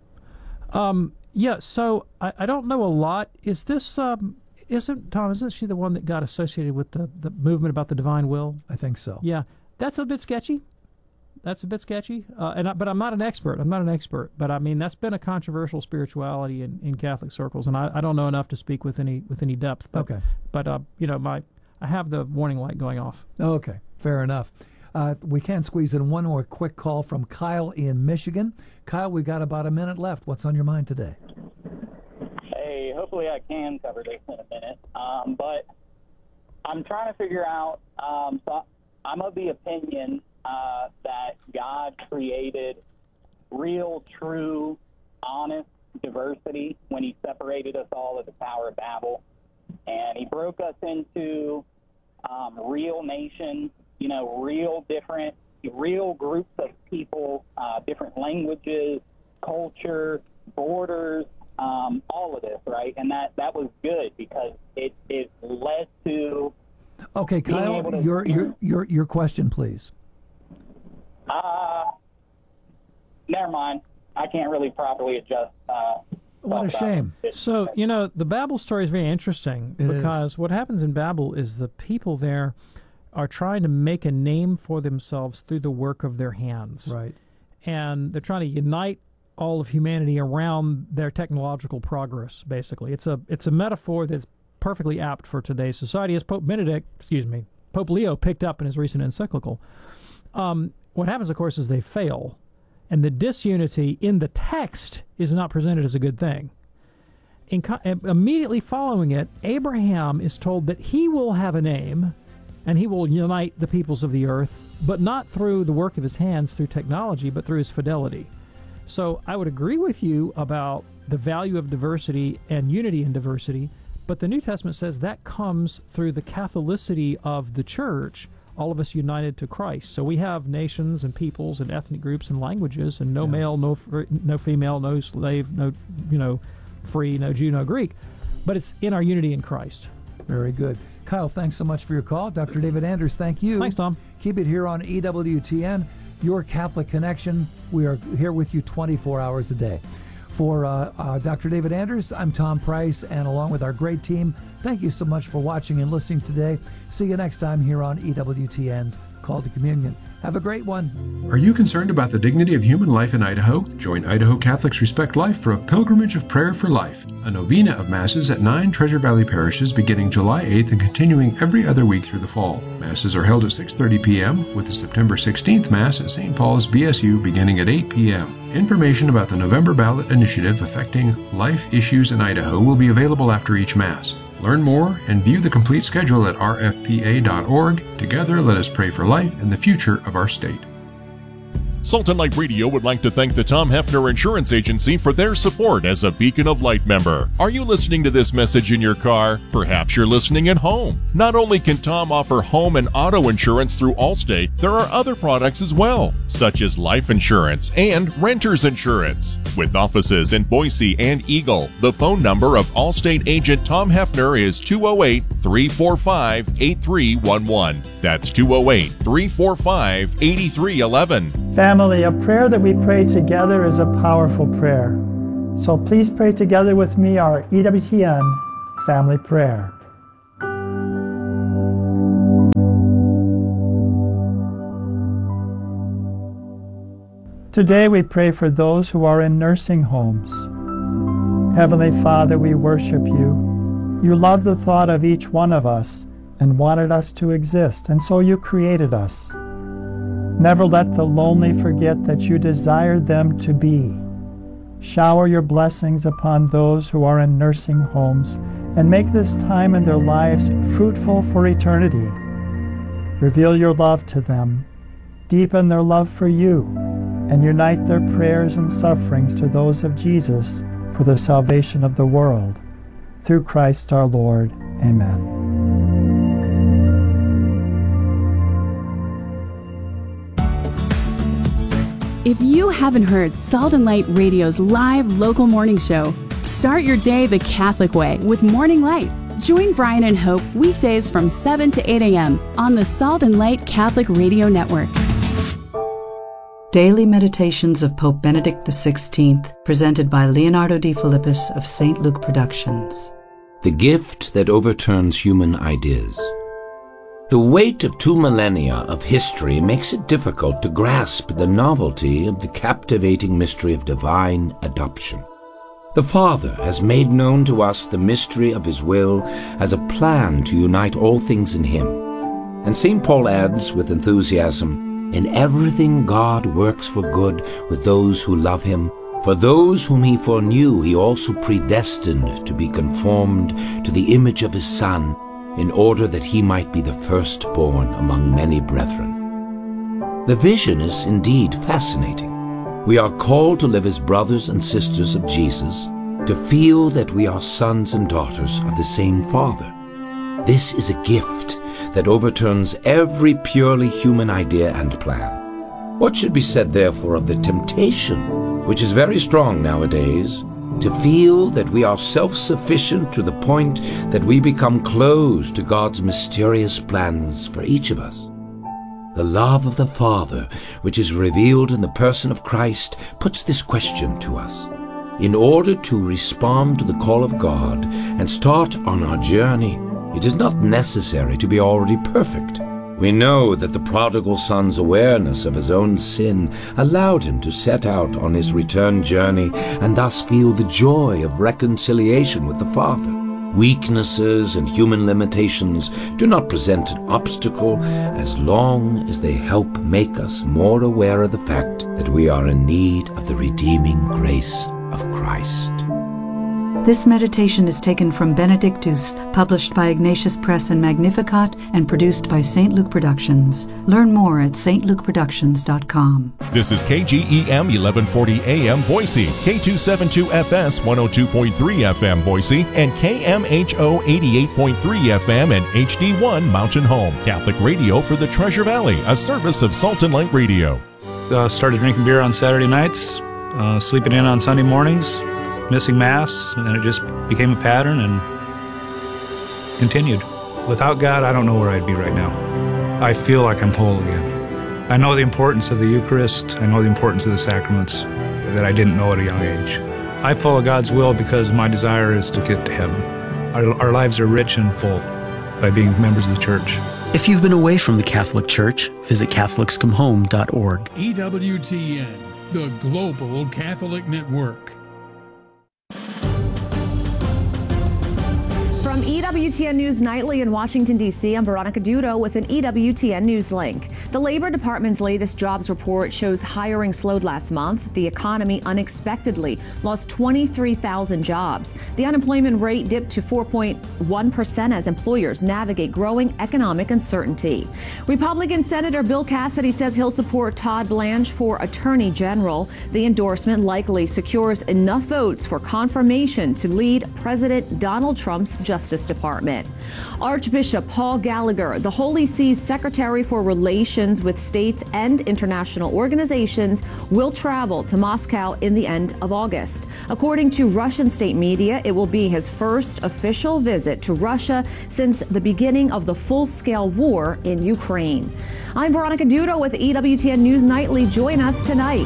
So I don't know a lot. Is this, isn't she the one that got associated with the movement about the divine will? I think so. Yeah, that's a bit sketchy. But I'm not an expert. But I mean, that's been a controversial spirituality in Catholic circles, and I don't know enough to speak with any depth. But, okay. But I have the warning light going off. Okay, fair enough. We can squeeze in one more quick call from Kyle in Michigan. Kyle, we've got about a minute left. What's on your mind today? Hey, hopefully I can cover this in a minute. But I'm trying to figure out, so I'm of the opinion that God created real, true, honest diversity when he separated us all at the Tower of Babel. And he broke us into real nations, real groups of people, different languages, culture, borders, all of this, right? And that was good because it led to. Okay, Kyle, your question, please. Never mind. I can't really properly adjust. What a shame. So, the Babel story is very interesting because what happens in Babel is the people there are trying to make a name for themselves through the work of their hands. Right. And they're trying to unite all of humanity around their technological progress, basically. It's a metaphor that's perfectly apt for today's society, as Pope Leo picked up in his recent encyclical. What happens, of course, is they fail. And the disunity in the text is not presented as a good thing. Immediately following it, Abraham is told that he will have a name and he will unite the peoples of the earth, but not through the work of his hands, through technology, but through his fidelity. So I would agree with you about the value of diversity and unity in diversity, but the New Testament says that comes through the Catholicity of the Church, all of us united to Christ. So we have nations and peoples and ethnic groups and languages, and no male, no female, no slave, no free, no Jew, no Greek. But it's in our unity in Christ. Very good. Kyle, thanks so much for your call. Dr. David Anders, thank you. Thanks, Tom. Keep it here on EWTN, your Catholic Connection. We are here with you 24 hours a day. For Dr. David Anders, I'm Tom Price, and along with our great team, thank you so much for watching and listening today. See you next time here on EWTN's Call to Communion. Have a great one. Are you concerned about the dignity of human life in Idaho? Join Idaho Catholics Respect Life for a pilgrimage of prayer for life, a novena of Masses at 9 Treasure Valley parishes beginning July 8th and continuing every other week through the fall. Masses are held at 6:30 p.m. with the September 16th Mass at St. Paul's BSU beginning at 8 p.m. Information about the November ballot initiative affecting life issues in Idaho will be available after each Mass. Learn more and view the complete schedule at rfpa.org. Together, let us pray for life and the future of our state. Salt and Light Radio would like to thank the Tom Hefner Insurance Agency for their support as a Beacon of Light member. Are you listening to this message in your car? Perhaps you're listening at home. Not only can Tom offer home and auto insurance through Allstate, there are other products as well, such as life insurance and renter's insurance. With offices in Boise and Eagle, the phone number of Allstate agent Tom Hefner is 208-345-8311. That's 208-345-8311. Family, a prayer that we pray together is a powerful prayer. So please pray together with me our EWTN family prayer. Today we pray for those who are in nursing homes. Heavenly Father, we worship you. You love the thought of each one of us and wanted us to exist, and so you created us. Never let the lonely forget that you desired them to be. Shower your blessings upon those who are in nursing homes and make this time in their lives fruitful for eternity. Reveal your love to them, deepen their love for you, and unite their prayers and sufferings to those of Jesus for the salvation of the world. Through Christ our Lord. Amen. If you haven't heard Salt and Light Radio's live local morning show, start your day the Catholic way with Morning Light. Join Brian and Hope weekdays from 7 to 8 a.m. on the Salt and Light Catholic Radio Network. Daily Meditations of Pope Benedict XVI, presented by Leonardo Di Philippis of St. Luke Productions. The gift that overturns human ideas. The weight of 2 millennia of history makes it difficult to grasp the novelty of the captivating mystery of divine adoption. The Father has made known to us the mystery of His will as a plan to unite all things in Him. And St. Paul adds with enthusiasm, "In everything God works for good with those who love Him. For those whom He foreknew, He also predestined to be conformed to the image of His Son, in order that He might be the firstborn among many brethren." The vision is indeed fascinating. We are called to live as brothers and sisters of Jesus, to feel that we are sons and daughters of the same Father. This is a gift that overturns every purely human idea and plan. What should be said, therefore, of the temptation, which is very strong nowadays, to feel that we are self-sufficient to the point that we become closed to God's mysterious plans for each of us? The love of the Father, which is revealed in the person of Christ, puts this question to us. In order to respond to the call of God and start on our journey, it is not necessary to be already perfect. We know that the prodigal son's awareness of his own sin allowed him to set out on his return journey and thus feel the joy of reconciliation with the Father. Weaknesses and human limitations do not present an obstacle as long as they help make us more aware of the fact that we are in need of the redeeming grace of Christ. This meditation is taken from Benedictus, published by Ignatius Press and Magnificat, and produced by St. Luke Productions. Learn more at stlukeproductions.com. This is KGEM 1140 AM Boise, K272FS 102.3 FM Boise, and KMHO 88.3 FM and HD1 Mountain Home. Catholic radio for the Treasure Valley, a service of Salt and Light Radio. Started drinking beer on Saturday nights, sleeping in on Sunday mornings, missing Mass, and it just became a pattern and continued. Without God, I don't know where I'd be right now. I feel like I'm whole again. I know the importance of the Eucharist. I know the importance of the sacraments that I didn't know at a young age. I follow God's will because my desire is to get to heaven. Our lives are rich and full by being members of the Church. If you've been away from the Catholic Church, visit CatholicsComeHome.org. EWTN, the Global Catholic Network. From From EWTN News Nightly in Washington, D.C., I'm Veronica Dudo with an EWTN News link. The Labor Department's latest jobs report shows hiring slowed last month. The economy unexpectedly lost 23,000 jobs. The unemployment rate dipped to 4.1% as employers navigate growing economic uncertainty. Republican Senator Bill Cassidy says he'll support Todd Blanche for Attorney General. The endorsement likely secures enough votes for confirmation to lead President Donald Trump's Justice Department. Archbishop Paul Gallagher, the Holy See's Secretary for Relations with States and International Organizations, will travel to Moscow in the end of August. According to Russian state media, it will be his first official visit to Russia since the beginning of the full-scale war in Ukraine. I'm Veronica Dudo with EWTN News Nightly. Join us tonight.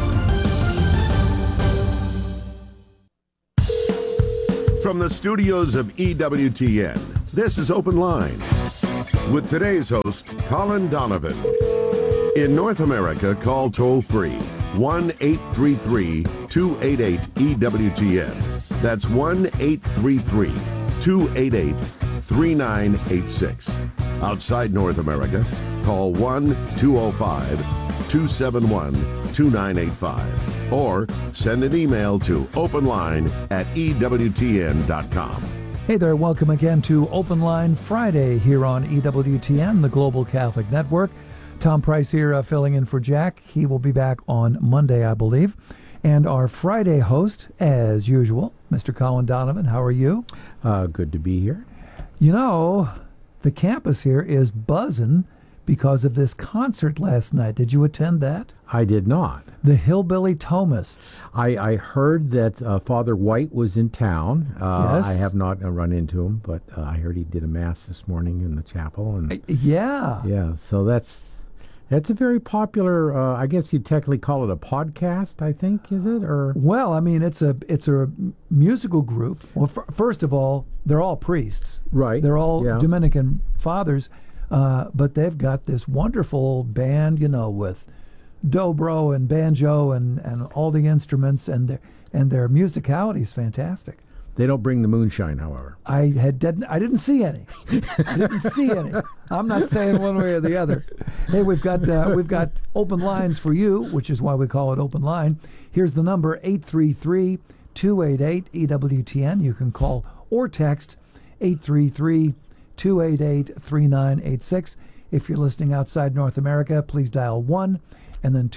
From the studios of EWTN, this is Open Line with today's host, Colin Donovan. In North America, call toll-free 1-833-288-EWTN. That's 1-833-288-3986. Outside North America, call 1-205-271-2985 or send an email to openline@ewtn.com. Hey there, welcome again to Open Line Friday here on EWTN, the Global Catholic Network. Tom Price here filling in for Jack. He will be back on Monday, I believe. And our Friday host, as usual, Mr. Colin Donovan. How are you? Good to be here. You know, the campus here is buzzing because of this concert last night. Did you attend that? I did not. The Hillbilly Thomists. I heard that Father White was in town. Yes. I have not run into him, but I heard he did a mass this morning in the chapel. And yeah. So that's a very popular. I guess you'd technically call it a podcast. I think, is it? Or well, I mean, it's a musical group. Well, first of all, they're all priests, right? They're all Dominican fathers. But they've got this wonderful band, with dobro and banjo and all the instruments, and their musicality is fantastic. They don't bring the moonshine, however. I didn't see any. I'm not saying one way or the other. Hey, we've got open lines for you, which is why we call it Open Line. Here's the number 833-288-EWTN. You can call or text 833-288-3986. If you're listening outside North America, please dial 1 and then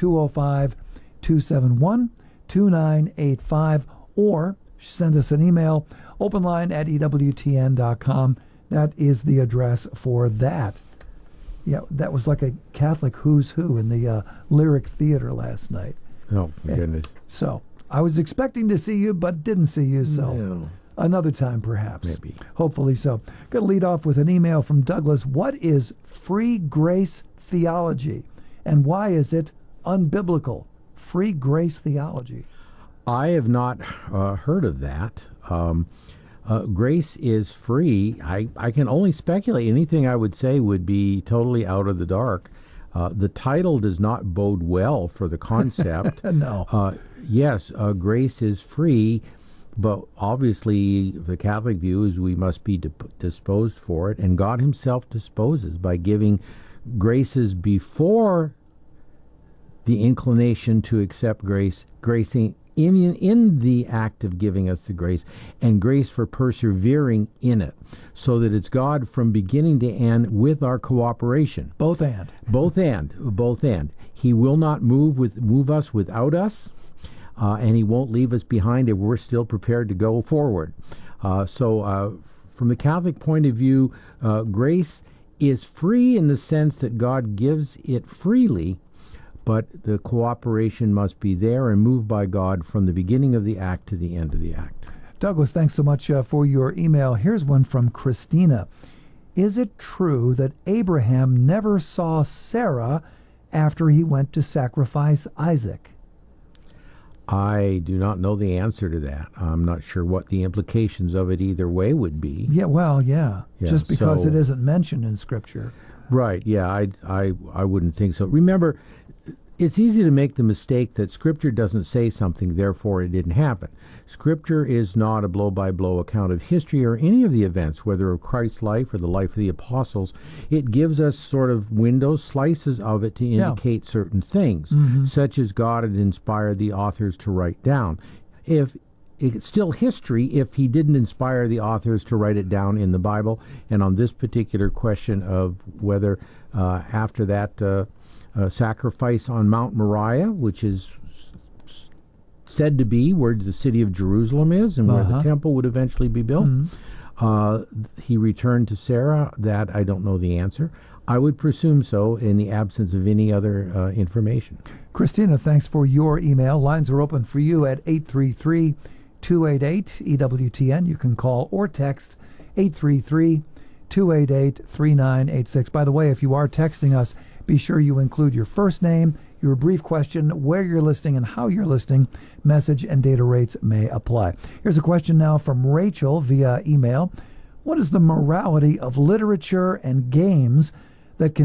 205-271-2985 or send us an email, openline@ewtn.com. That is the address for that. Yeah, that was like a Catholic who's who in the Lyric Theater last night. Oh, my goodness. So I was expecting to see you, but didn't see you, so... No. Another time, perhaps. Maybe. Hopefully so. Going to lead off with an email from Douglas. What is free grace theology, and why is it unbiblical? Free grace theology. I have not heard of that. Grace is free. I can only speculate. Anything I would say would be totally out of the dark. The title does not bode well for the concept. No. Yes, grace is free. But obviously, the Catholic view is we must be disposed for it, and God himself disposes by giving graces before the inclination to accept grace, gracing in the act of giving us the grace, and grace for persevering in it, so that it's God from beginning to end with our cooperation. Both and. He will not move us without us. And he won't leave us behind if we're still prepared to go forward. So from the Catholic point of view, grace is free in the sense that God gives it freely, but the cooperation must be there and moved by God from the beginning of the act to the end of the act. Douglas, thanks so much for your email. Here's one from Christina. Is it true that Abraham never saw Sarah after he went to sacrifice Isaac? I do not know the answer to that. I'm not sure what the implications of it either way would be. Yeah, well, yeah. Just because it isn't mentioned in Scripture. Right, yeah, I wouldn't think so. Remember, It's easy to make the mistake that Scripture doesn't say something, therefore it didn't happen. Scripture is not a blow-by-blow account of history or any of the events, whether of Christ's life or the life of the apostles. It gives us sort of windows, slices of it to indicate certain things, such as God had inspired the authors to write down. If it's still history if he didn't inspire the authors to write it down in the Bible. And on this particular question of whether after that sacrifice on Mount Moriah, which is said to be where the city of Jerusalem is and where the temple would eventually be built, he returned to Sarah. That I don't know the answer. I would presume so in the absence of any other information. Christina, thanks for your email. Lines are open for you at 833-288-EWTN. You can call or text 833-288-3986. By the way, if you are texting us, be sure you include your first name, your brief question, where you're listening and how you're listening. Message and data rates may apply. Here's a question now from Rachel via email. What is the morality of literature and games